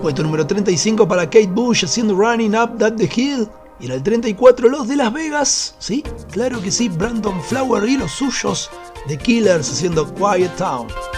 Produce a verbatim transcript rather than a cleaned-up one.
Puesto número treinta y cinco para Kate Bush haciendo Running Up That the Hill. Y en el treinta y cuatro los de Las Vegas, ¿sí? Claro que sí, Brandon Flower y los suyos, The Killers haciendo Quiet Town.